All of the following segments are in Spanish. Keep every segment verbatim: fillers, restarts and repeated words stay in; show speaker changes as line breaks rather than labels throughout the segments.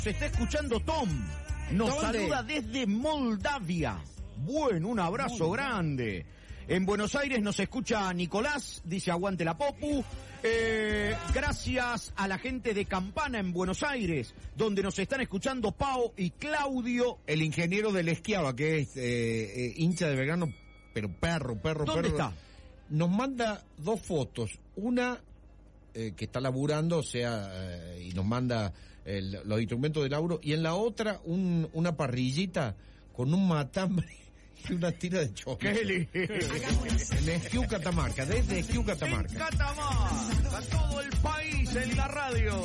Se está escuchando Tom. Nos saluda desde Moldavia. Bueno, un abrazo Moldavia. grande. En Buenos Aires nos escucha Nicolás, dice aguante la Popu. Eh, gracias a la gente de Campana en Buenos Aires, donde nos están escuchando Pao y Claudio.
El ingeniero del Esquiava, que es eh, eh, hincha de Belgrano, pero perro, perro,
¿Dónde
perro.
está?
Nos manda dos fotos. Una eh, que está laburando, o sea, eh, y nos manda el, los instrumentos de laburo. Y en la otra, un, una parrillita con un matambre y una tira de chocolate. En Esquiu, Catamarca, desde Esquiu, Catamarca.
En Catamarca, todo el país en la radio.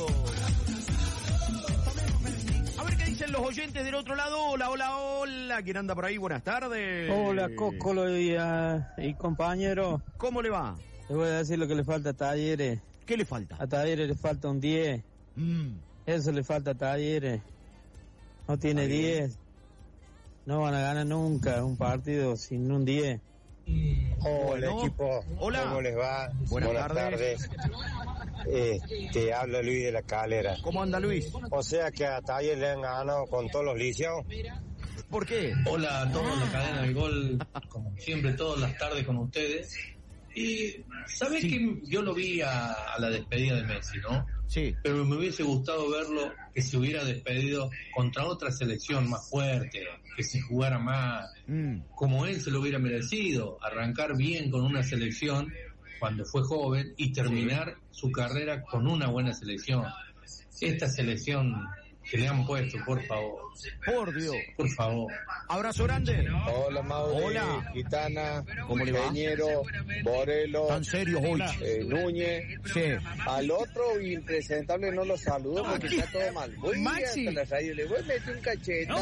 A ver qué dicen los oyentes del otro lado. Hola, hola, hola. ¿Quién anda por ahí? Buenas tardes.
Hola, Cocolo y, uh, y compañero.
¿Cómo le va?
Les voy a decir lo que le falta a Talleres.
¿Qué le falta?
A Talleres le falta un diez.
Mm.
Eso le falta a Talleres. No tiene diez. No van a ganar nunca un partido sin un diez.
Hola,
bueno,
equipo.
Hola.
¿Cómo les va?
Buenas,
Buenas
tardes.
tardes. Eh, te habla Luis de la Calera.
¿Cómo anda, Luis?
O sea que a Talleres le han ganado con todos los licios.
¿Por qué?
Hola a todos, la cadena del gol, como siempre, todas las tardes con ustedes. Y sabés sí. que yo lo vi a, a la despedida de Messi, ¿no?
Sí.
Pero me hubiese gustado verlo que se hubiera despedido contra otra selección más fuerte, que se jugara más, mm. como él se lo hubiera merecido, arrancar bien con una selección cuando fue joven y terminar sí. su carrera con una buena selección. Esta selección que le han puesto, por favor.
Por Dios.
Por favor.
Abrazo grande.
Hola, Mauri.
Hola.
Gitana.
¿Cómo le va?
Ingeniero, Borelo.
¿Tan serio hoy?
Eh, Núñez.
Sí.
Al otro impresentable no lo saludo
no,
porque
¿qué?
está todo mal. Voy
Maxi.
a la radio, le voy a meter un cachete.
¡No!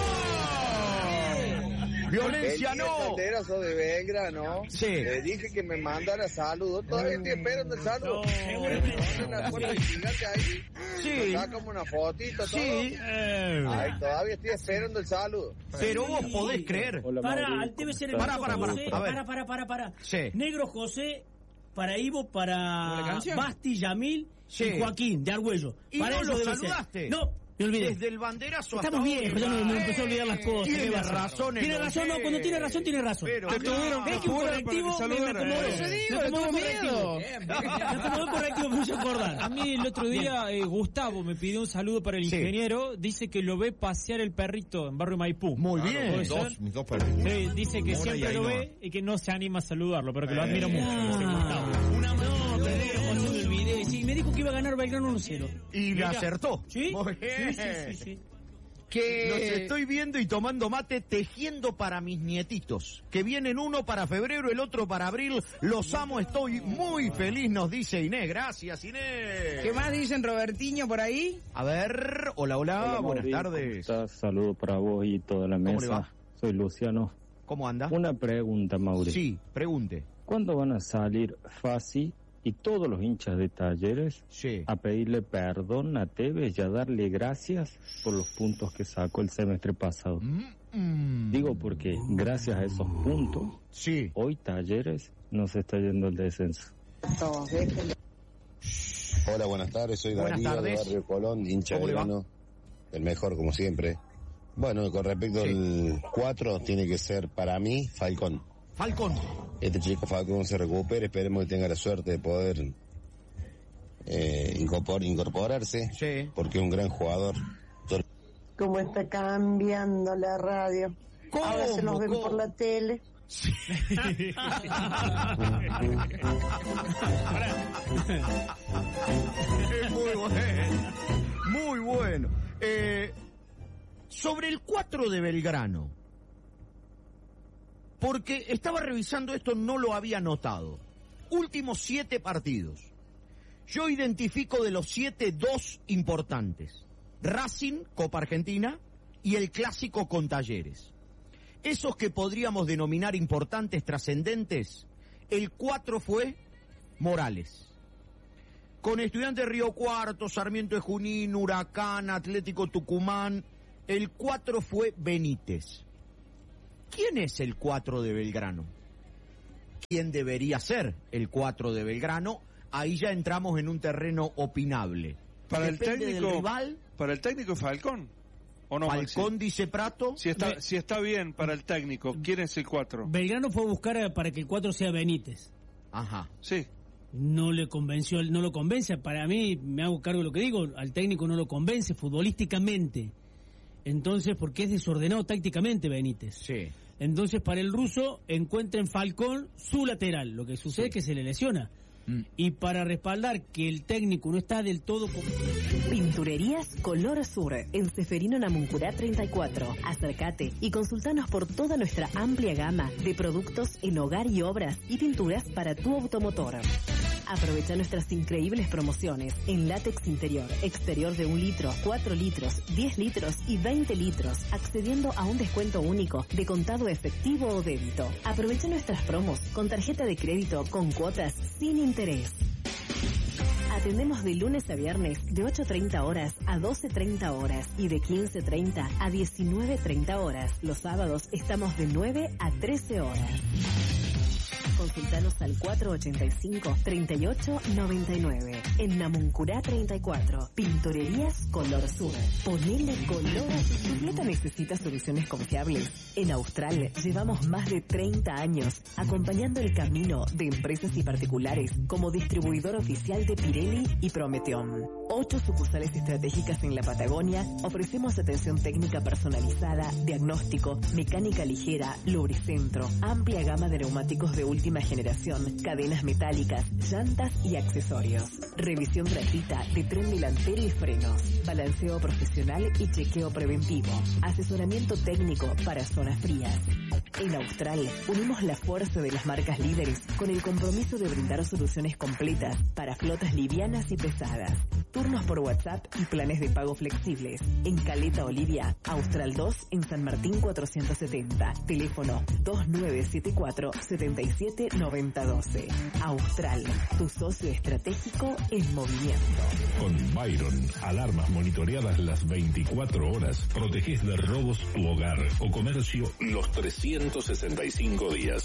Violencia no.
Banderazo de Belgrano.
Sí.
Le dije que me mandara saludos. Todavía estoy esperando el saludo. No.
Sí.
Sacamos una fotito. Todo.
Sí.
Ay, todavía estoy esperando el saludo.
Pero vos podés creer.
Para, debe ser el
para, para, para,
José.
a ver.
para, para, para, para.
Sí.
Negro José, para Ivo, para Basti, Yamil
sí.
y Joaquín de Argüello.
¿Y
para
no
eso
lo
debe
saludaste?
Ser. No. Me olvidé.
Desde el banderazo
Estamos
hasta
viejos, ya me, me empezó a olvidar las cosas.
Tiene razón.
Tiene razón, no, cuando tiene razón, tiene razón.
Pero,
te tuvieron que un correctivo, me, me acomodó. Me acomodó correctivo. Me acomodó correctivo, me hizo acordar.
A mí el otro día eh, Gustavo me pidió un saludo para el
sí.
ingeniero. Dice que lo ve pasear el perrito en Barrio Maipú.
Muy
claro,
bien.
Mis dos, mis dos perritos.
Sí, dice que
Mora
siempre lo
no.
ve y que no se anima a saludarlo, pero que lo admira
eh.
mucho.
Ah. Una no, pero José me olvidé. Sí, me dijo que iba a ganar Belgrano uno cero.
Y le acertó.
¿Sí?
Muy bien.
Sí, sí, sí, sí.
Que los estoy viendo y tomando mate, tejiendo para mis nietitos. Que vienen uno para febrero, el otro para abril. Los amo, estoy muy feliz, nos dice Inés. Gracias, Inés.
¿Qué más dicen, Robertiño, por ahí?
A ver, hola, hola,
hola
buenas
Mauri,
tardes.
¿cómo estás? Saludos para vos y toda la mesa.
¿Cómo le va?
Soy Luciano.
¿Cómo anda?
Una pregunta, Mauri.
Sí, pregunte.
¿Cuándo van a salir Fasi y todos los hinchas de Talleres
sí.
a pedirle perdón a Tevez y a darle gracias por los puntos que sacó el semestre pasado?
Mm, mm.
Digo porque gracias a esos puntos,
sí.
hoy Talleres no se está yendo al descenso.
Hola, buenas tardes, soy
buenas
Darío
tardes.
de Barrio Colón, hincha Belgrano, el mejor como siempre. Bueno, con respecto sí. al cuatro, tiene que ser para mí Falcón.
Falcón.
Este chico Falcón se recupere, esperemos que tenga la suerte de poder eh, incorpor, incorporarse,
sí.
porque es un gran jugador.
¿Cómo está cambiando la radio?
¿Cómo?
Ahora se los ven
¿Cómo?
por la tele.
Sí. Es muy bueno. Muy bueno. Eh, sobre el cuatro de Belgrano. Porque estaba revisando esto, no lo había notado. Últimos siete partidos. Yo identifico de los siete dos importantes. Racing, Copa Argentina, y el clásico con Talleres. Esos que podríamos denominar importantes, trascendentes, el cuatro fue Morales. Con Estudiantes Río Cuarto, Sarmiento de Junín, Huracán, Atlético Tucumán, el cuatro fue Benítez. ¿Quién es el cuatro de Belgrano? ¿Quién debería ser el cuatro de Belgrano? Ahí ya entramos en un terreno opinable.
Para
Depende
el técnico,
del rival,
para el técnico es Falcón. ¿O no,
Falcón,
Maxi?
dice Prato.
Si está, Be- si está bien para el técnico, ¿quién es el cuatro?
Belgrano fue a buscar para que el cuatro sea Benítez.
Ajá.
Sí.
No le convenció, no lo convence. Para mí, me hago cargo de lo que digo, al técnico no lo convence futbolísticamente. Entonces, porque es desordenado tácticamente Benítez.
Sí.
Entonces, para el ruso, encuentra en Falcón su lateral. Lo que sucede sí. es que se le lesiona. Mm. Y para respaldar que el técnico no está del todo...
Pinturerías Color Sur, en Ceferino Namuncurá treinta y cuatro. Acércate y consultanos por toda nuestra amplia gama de productos en hogar y obras y pinturas para tu automotor. Aprovecha nuestras increíbles promociones en látex interior, exterior de un litro, cuatro litros, diez litros y veinte litros, accediendo a un descuento único de contado efectivo o débito. Aprovecha nuestras promos con tarjeta de crédito con cuotas sin interés. Atendemos de lunes a viernes de ocho treinta horas a doce treinta horas y de quince treinta a diecinueve treinta horas. Los sábados estamos de nueve a trece horas. Consultanos al cuatro ochenta y cinco, treinta y ocho noventa y nueve. En Namuncurá treinta y cuatro. Pinturerías Color Sur. Ponele color a tu bicicleta. ¿Necesitas soluciones confiables? En Austral llevamos más de treinta años acompañando el camino de empresas y particulares como distribuidor oficial de Pirelli y Prometeon. Ocho sucursales estratégicas en la Patagonia. Ofrecemos atención técnica personalizada, diagnóstico, mecánica ligera, lubricentro, amplia gama de neumáticos de última generación, cadenas metálicas, llantas y accesorios. Revisión gratuita de tren delantero y frenos, balanceo profesional y chequeo preventivo, asesoramiento técnico para zonas frías. En Austral unimos la fuerza de las marcas líderes con el compromiso de brindar soluciones completas para flotas livianas y pesadas. Turnos por WhatsApp y planes de pago flexibles. En Caleta Olivia, Austral dos en San Martín cuatrocientos setenta. Teléfono dos nueve siete cuatro, siete siete nueve cero uno dos. Austral, tu socio estratégico en movimiento.
Con Byron, alarmas monitoreadas las veinticuatro horas, proteges de robos tu hogar o comercio los trescientos sesenta y cinco días.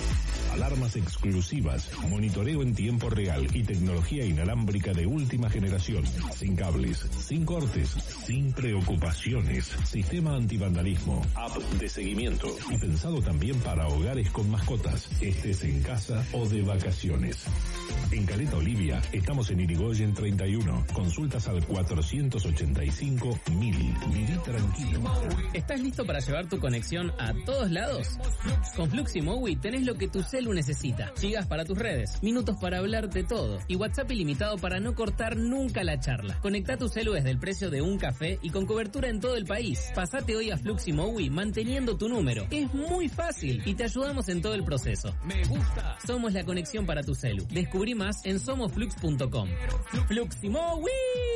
Alarmas exclusivas, monitoreo en tiempo real y tecnología inalámbrica de última generación, sin cables, sin cortes, sin preocupaciones, sistema antivandalismo, app de seguimiento y pensado también para hogares con mascotas, estés en casa o de vacaciones. En Caleta Olivia estamos en Irigoyen treinta y uno. Consultas al cuatrocientos ochenta y cinco mil. Viví tranquilo.
¿Estás listo para llevar tu conexión a todos lados? Con Fluximowi tenés lo que tu celu necesita. Gigas para tus redes, minutos para hablar de todo y WhatsApp ilimitado para no cortar nunca la charla. Conecta tu celu desde el precio de un café y con cobertura en todo el país. Pasate hoy a Fluximowi manteniendo tu número. Es muy fácil y te ayudamos en todo el proceso. Me gusta. Somos la conexión para tu celu. Descubrí más en somos flux punto com. Fluximowi.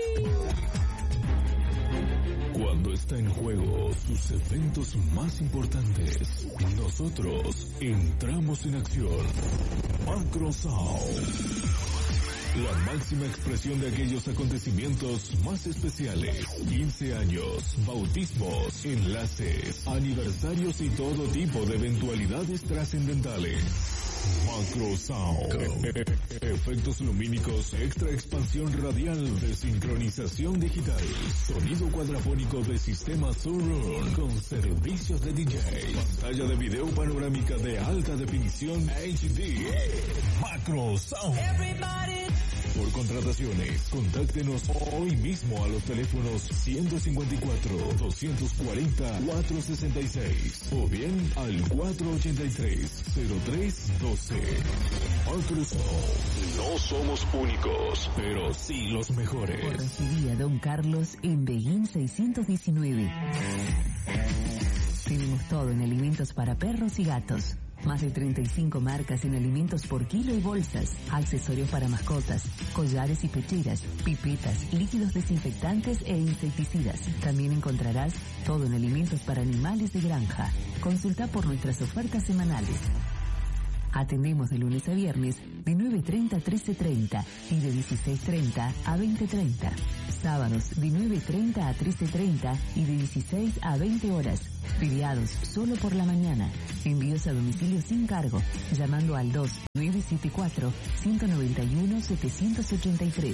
Cuando está en juego sus eventos más importantes, nosotros entramos en acción. Macro Sound. La máxima expresión de aquellos acontecimientos más especiales. quince años, bautismos, enlaces, aniversarios y todo tipo de eventualidades trascendentales. Macro Sound. Efectos lumínicos, extra expansión radial de sincronización digital. Sonido cuadrafónico de sistema Surround con servicios de D J. Pantalla de video panorámica de alta definición H D. Macro Sound. Por contrataciones, contáctenos hoy mismo a los teléfonos ciento cincuenta y cuatro, doscientos cuarenta, cuatrocientos sesenta y seis o bien al cuatrocientos ochenta y tres, cero tres doce. Microsoft. No somos únicos, pero sí los mejores.
Recibí a Don Carlos en Beguín seiscientos diecinueve. Tenemos todo en alimentos para perros y gatos. Más de treinta y cinco marcas en alimentos por kilo y bolsas, accesorios para mascotas, collares y pecheras, pipetas, líquidos desinfectantes e insecticidas. También encontrarás todo en alimentos para animales de granja. Consulta por nuestras ofertas semanales. Atendemos de lunes a viernes de nueve treinta a trece treinta y de dieciséis treinta a veinte treinta. Sábados de nueve treinta a trece treinta y de dieciséis a veinte horas. Feriados solo por la mañana. Envíos a domicilio sin cargo, llamando al dos nueve siete cuatro, uno nueve uno, siete ocho tres.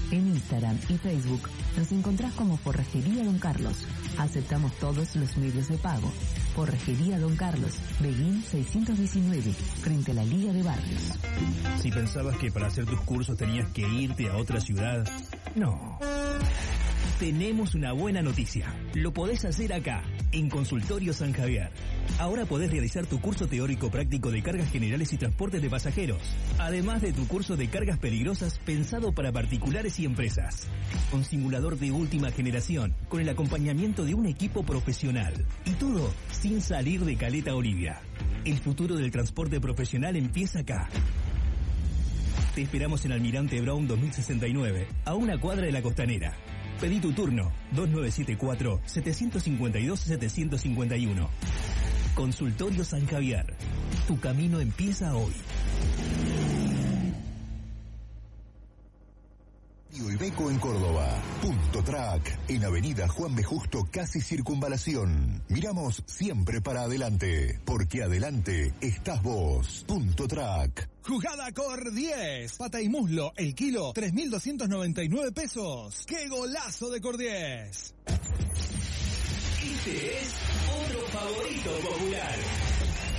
En Instagram y Facebook nos encontrás como Forrajería Don Carlos. Aceptamos todos los medios de pago. Forrajería Don Carlos, Beguín seiscientos diecinueve, frente a la Liga de Barrios.
Si pensabas que para hacer tus cursos tenías que irte a otra ciudad, no. Tenemos una buena noticia. Lo podés hacer acá, en Consultorio San Javier. Ahora podés realizar tu curso teórico práctico de cargas generales y transportes de pasajeros, además de tu curso de cargas peligrosas pensado para particulares y empresas. Con simulador de última generación, con el acompañamiento de un equipo profesional. Y todo sin salir de Caleta Olivia. El futuro del transporte profesional empieza acá. Te esperamos en Almirante Brown dos mil sesenta y nueve, a una cuadra de la Costanera. Pedí tu turno, dos nueve siete cuatro, siete cinco dos, siete cinco uno. Consultorio San Javier. Tu camino empieza hoy.
Ibeco en Córdoba. Punto Track en Avenida Juan B. Justo, casi Circunvalación. Miramos siempre para adelante, porque adelante estás vos. Punto Track.
Jugada Cor diez. Pata y muslo, el kilo, tres mil doscientos noventa y nueve pesos. ¡Qué golazo de Cor diez!
Este es otro favorito popular.